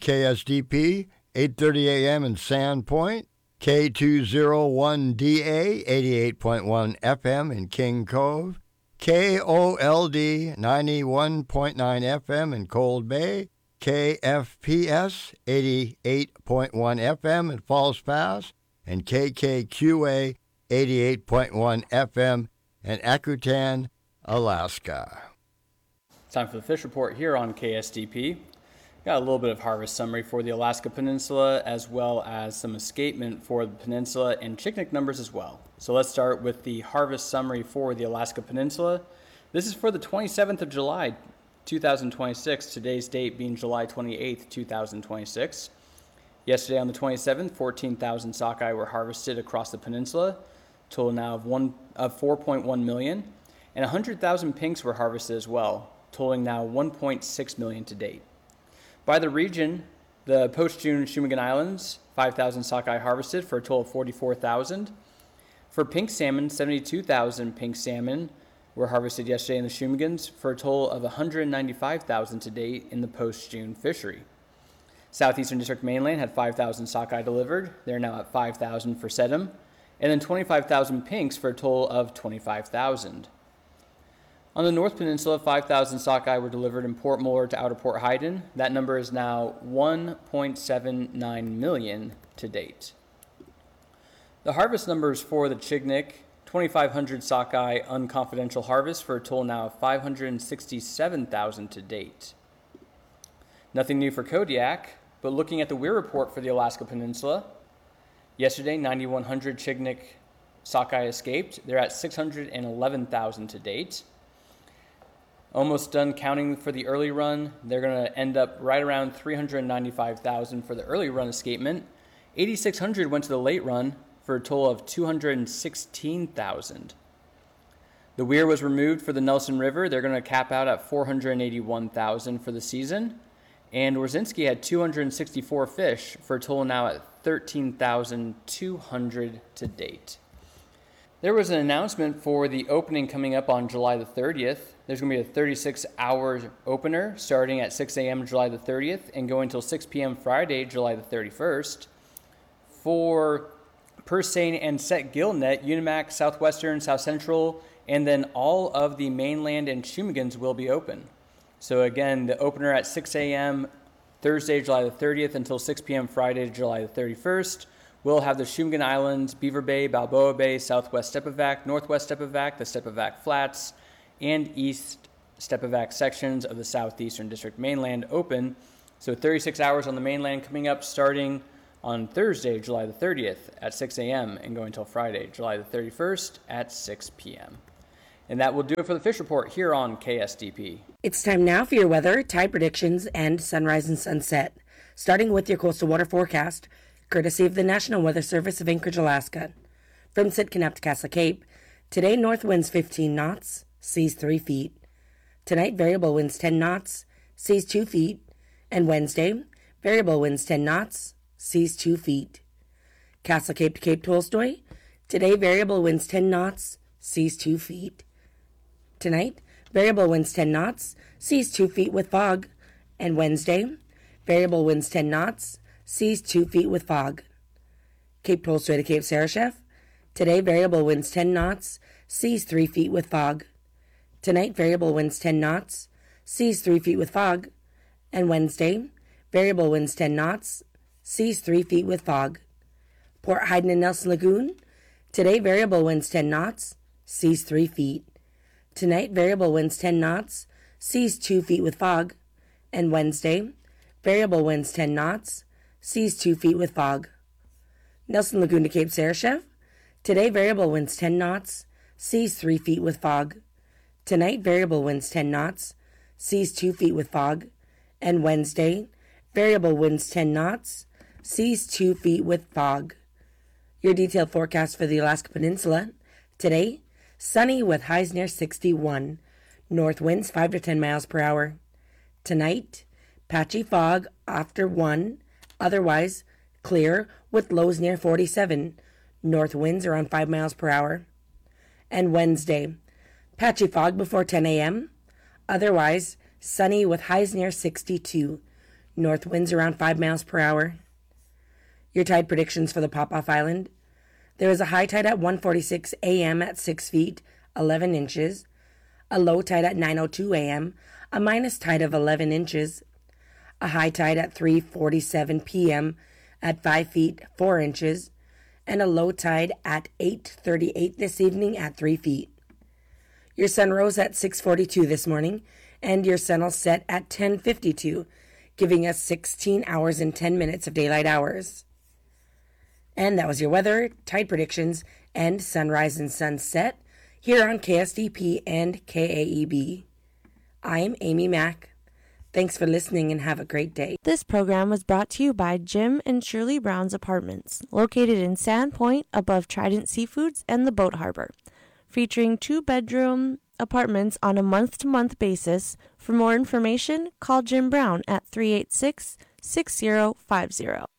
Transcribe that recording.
KSDP, 8:30 a.m. in Sandpoint, K201DA, 88.1 FM in King Cove, KOLD, 91.9 FM in Cold Bay, KFPS, 88.1 FM in Falls Pass, and KKQA, 88.1 FM in Akutan, Alaska. Time for the fish report here on KSDP. Got a little bit of harvest summary for the Alaska Peninsula, as well as some escapement for the peninsula and Chignik numbers as well. So let's start with the harvest summary for the Alaska Peninsula. This is for the 27th of July, 2026, today's date being July 28th, 2026. Yesterday on the 27th, 14,000 sockeye were harvested across the peninsula, total now of 4.1 million, and 100,000 pinks were harvested as well, totaling now 1.6 million to date. By the region, the post-June Shumagon Islands, 5,000 sockeye harvested for a total of 44,000. For pink salmon, 72,000 pink salmon were harvested yesterday in the Shumagons for a total of 195,000 to date in the post-June fishery. Southeastern District Mainland had 5,000 sockeye delivered. They're now at 5,000 for sedum. And then 25,000 pinks for a total of 25,000. On the North Peninsula, 5,000 sockeye were delivered in Port Muller to Outer Port Heiden. That number is now 1.79 million to date. The harvest numbers for the Chignik, 2,500 sockeye unconfidential harvest for a total now of 567,000 to date. Nothing new for Kodiak, but looking at the Weir report for the Alaska Peninsula, yesterday 9,100 Chignik sockeye escaped. They're at 611,000 to date. Almost done counting for the early run. They're going to end up right around 395,000 for the early run escapement. 8,600 went to the late run for a total of 216,000. The weir was removed for the Nelson River. They're going to cap out at 481,000 for the season. And Wierzinski had 264 fish for a total now at 13,200 to date. There was an announcement for the opening coming up on July the 30th. There's going to be a 36-hour opener starting at 6 a.m. July the 30th and going until 6 p.m. Friday, July the 31st. For Purse Seine and Set Gillnet, Unimac, Southwestern, South Central, and then all of the mainland and Shumagons will be open. So again, the opener at 6 a.m. Thursday, July the 30th until 6 p.m. Friday, July the 31st. We'll have the Shumagon Islands, Beaver Bay, Balboa Bay, Southwest Stepovac, Northwest Stepovac, the Stepovac Flats, and East Stepovac sections of the Southeastern District Mainland open. So 36 hours on the mainland coming up starting on Thursday, July the 30th at 6 a.m. and going until Friday, July the 31st at 6 p.m. And that will do it for the Fish Report here on KSDP. It's time now for your weather, tide predictions, and sunrise and sunset. Starting with your coastal water forecast, courtesy of the National Weather Service of Anchorage, Alaska. From Sitka to Castle Cape, today north winds 15 knots, seas 3 feet. Tonight variable winds 10 knots, seas 2 feet. And Wednesday, variable winds 10 knots, seas 2 feet. Castle Cape to Cape Tolstoy, today variable winds 10 knots, seas 2 feet. Tonight, variable winds 10 knots, seas 2 feet with fog. And Wednesday, variable winds 10 knots, seas 2 feet with fog. Cape Tolstoy to Cape Sarashef, today variable winds 10 knots, seas 3 feet with fog. Tonight, variable winds 10 knots, seas 3 feet with fog. And Wednesday, variable winds 10 knots, seas 3 feet with fog. Port Heiden and Nelson Lagoon, today variable winds 10 knots, seas 3 feet. Tonight, variable winds 10 knots, seas 2 feet with fog. And Wednesday, variable winds 10 knots, seas 2 feet with fog. Nelson Lagoon to Cape Sarashef, today variable winds 10 knots, seas 3 feet with fog. Tonight, variable winds 10 knots, seas 2 feet with fog. And Wednesday, variable winds 10 knots, seas 2 feet with fog. Your detailed forecast for the Alaska Peninsula. Today, sunny with highs near 61. North winds 5 to 10 miles per hour. Tonight, patchy fog after 1. Otherwise, clear with lows near 47. North winds around 5 miles per hour. And Wednesday, patchy fog before 10 a.m. Otherwise, sunny with highs near 62. North winds around 5 miles per hour. Your tide predictions for the Pop-Off Island. There is a high tide at 1:46 a.m. at 6 feet, 11 inches. A low tide at 9:02 a.m., a minus tide of 11 inches. A high tide at 3:47 p.m. at 5 feet, 4 inches. And a low tide at 8:38 this evening at 3 feet. Your sun rose at 6:42 this morning, and your sun will set at 10:52, giving us 16 hours and 10 minutes of daylight hours. And that was your weather, tide predictions, and sunrise and sunset here on KSDP and KAEB. I'm Amy Mack. Thanks for listening and have a great day. This program was brought to you by Jim and Shirley Brown's Apartments, located in Sandpoint above Trident Seafoods and the Boat Harbor, featuring 2-bedroom apartments on a month-to-month basis. For more information, call Jim Brown at 386-6050.